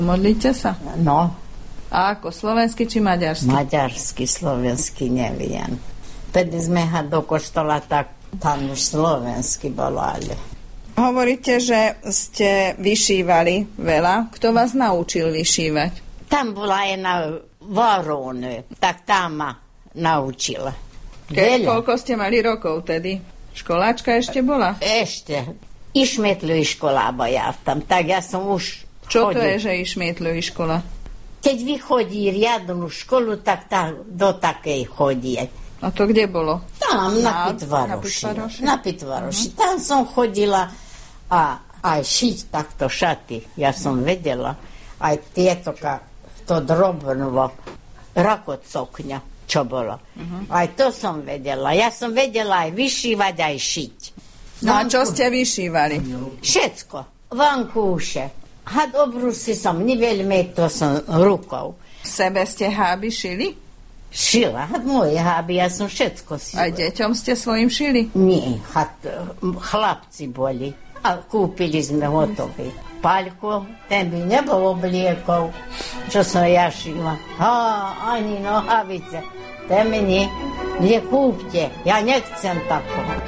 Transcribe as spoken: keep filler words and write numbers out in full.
Modlíte sa? No. A ako, slovenský či maďarský? Maďarský, slovenský neviem. Vtedy sme ha do koštola, tak tam už slovenský bolo, ale... Hovoríte, že ste vyšívali veľa. Kto vás naučil vyšívať? Tam bola jedna Varone, tak tam ma naučila. Ke, koľko ste mali rokov tedy? Školáčka ešte bola? Ešte. I šmetľuj škola boja tam, tak ja som už Čo chodil. to je, že i šmetľuj škola? Keď vychodí riadnu školu, tak tá, do takej chodí. A to kde bolo? Tam, na, na Pitvaroši. Pitvaroši. Na Pitvaroši. Uh-huh. Tam som chodila a aj šiť takto šaty. Ja som vedela. Aj tieto, to drobnovo, rakocokňa, čo bolo. Uh-huh. Aj to som vedela. Ja som vedela aj vyšívať, aj šiť. No a čo ste vyšívali? Všetko. Vankúše. Had obrusy som, ni veľmi to som rukou. Sebe ste háby šili? Šila. Had moje háby, ja som všetko šila. Aj deťom ste svojim šili? Nie, had chlapci boli. A kúpili sme hotový. Paľko, ten by nebol obliekov, čo som ja šila. Ha, ani nohavice. Ten mi nie, nie kúpte, ja nechcem takého.